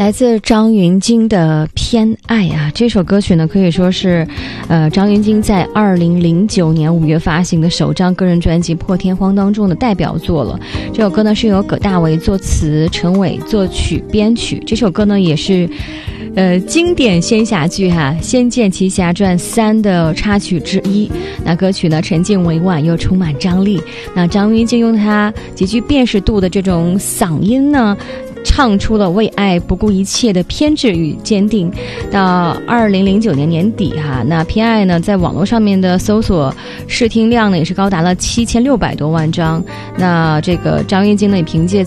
来自张芸京的《偏爱》啊，这首歌曲呢可以说是张芸京在2009年5月发行的首张个人专辑《破天荒》当中的代表作了。这首歌呢是由葛大为作词，陈伟作曲编曲。这首歌呢也是经典仙侠剧《仙剑奇侠传3》的插曲之一。那歌曲呢沉静委婉又充满张力，那张芸京用他极具辨识度的这种嗓音呢唱出了为爱不顾一切的偏执与坚定。到2009年年底那偏爱呢在网络上面的搜索试听量呢也是高达了7600多万张。那这个张芸京呢也凭借